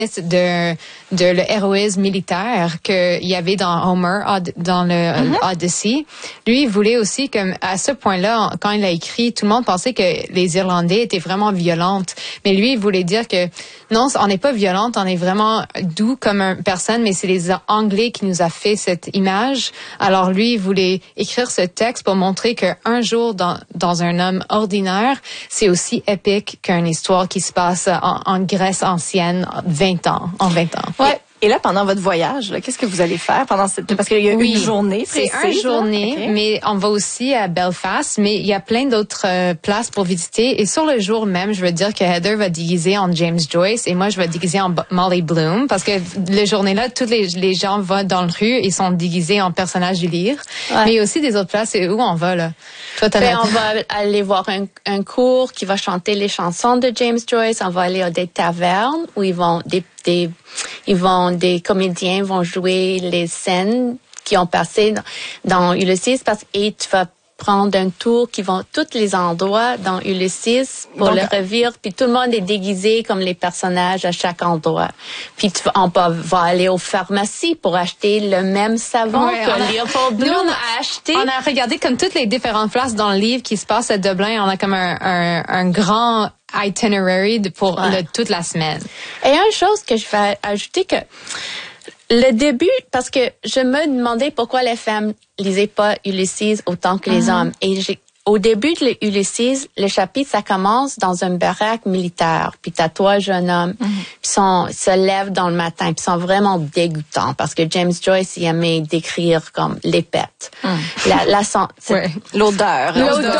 de le héroïsme militaire qu'il y avait dans Homer, dans le Odyssey. Lui, il voulait aussi, comme à ce point-là, quand il a écrit, tout le monde pensait que les Irlandais étaient vraiment violentes. Mais lui, il voulait dire que non, on n'est pas violente, on est vraiment doux comme une personne, mais c'est les Anglais qui nous a fait cette image. Alors lui, il voulait écrire ce texte pour montrer qu'un jour dans un homme ordinaire, c'est aussi épique qu'une histoire qui se passe en Grèce ancienne, en 20 ans. Ouais. Et là, pendant votre voyage, qu'est-ce que vous allez faire parce qu'il y a une journée précise? C'est une journée, okay. Mais on va aussi à Belfast, mais il y a plein d'autres places pour visiter. Et sur le jour même, je veux dire que Heather va déguiser en James Joyce et moi, je vais déguiser en Molly Bloom parce que la journée-là, tous les gens vont dans la rue et sont déguisés en personnages du livre. Ouais. Mais il y a aussi des autres places. Et où on va, là? Toi, on va aller voir un cours qui va chanter les chansons de James Joyce. On va aller à des tavernes où des comédiens vont jouer les scènes qui ont passé dans Ulysses et tu vas prendre un tour qui vont tous les endroits dans Ulysses pour le revivre, puis tout le monde est déguisé comme les personnages à chaque endroit. Puis on va aller aux pharmacies pour acheter le même savon que Leopold Bloom a acheté. On a regardé comme toutes les différentes places dans le livre qui se passent à Dublin. On a comme un grand itinerary pour toute la semaine. Et une chose que je vais ajouter que le début, parce que je me demandais pourquoi les femmes lisaient pas Ulysses autant que les hommes. Et au début de Ulysses, le chapitre, ça commence dans une baraque militaire. Puis t'as trois jeunes hommes, puis se lèvent dans le matin, puis sont vraiment dégoûtants parce que James Joyce, il aimait décrire comme les pètes. L'odeur.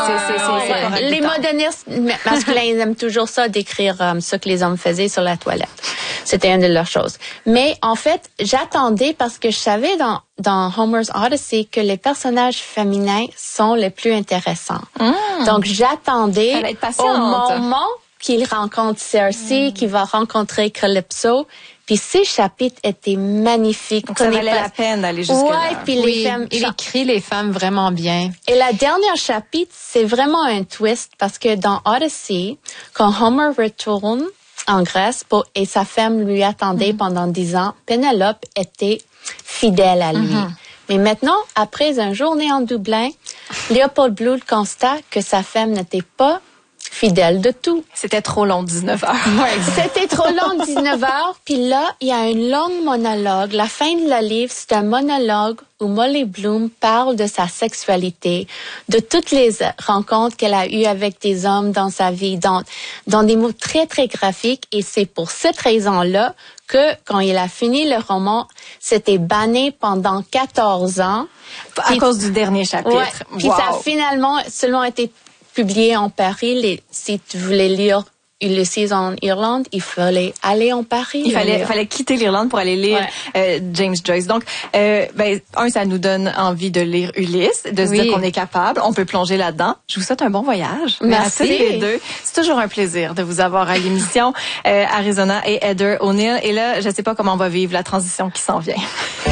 Les modernistes masculins, ils aiment toujours ça, décrire ce que les hommes faisaient sur la toilette. C'était une de leurs choses. Mais en fait, j'attendais parce que je savais dans Homer's Odyssey que les personnages féminins sont les plus intéressants. Donc, j'attendais au moment qu'il rencontre Cersei, qu'il va rencontrer Calypso. Puis ces chapitres étaient magnifiques. Donc ça valait la peine d'aller jusque-là. Puis les femmes, il écrit les femmes vraiment bien. Et la dernière chapitre, c'est vraiment un twist parce que dans Odyssey, quand Homer retourne en Grèce et sa femme lui attendait pendant 10 ans, Pénélope était fidèle à lui. Mais maintenant, après une journée en Dublin, Leopold Bloom constate que sa femme n'était pas fidèle de tout. C'était trop long, 19 heures. C'était trop long, 19 heures. Puis là, il y a un long monologue. La fin de le livre, c'est un monologue où Molly Bloom parle de sa sexualité, de toutes les rencontres qu'elle a eues avec des hommes dans sa vie, dans des mots très, très graphiques. Et c'est pour cette raison-là que, quand il a fini le roman, c'était banni pendant 14 ans. À cause du dernier chapitre. Puis ça a finalement seulement été publié en Paris. Si tu voulais lire Ulysses en Irlande, il fallait aller en Paris. Il fallait quitter l'Irlande pour aller lire James Joyce. Donc, ça nous donne envie de lire Ulysse, de se dire qu'on est capable. On peut plonger là-dedans. Je vous souhaite un bon voyage. Merci les deux. C'est toujours un plaisir de vous avoir à l'émission. Arizona et Heather O'Neill. Et là, je sais pas comment on va vivre la transition qui s'en vient.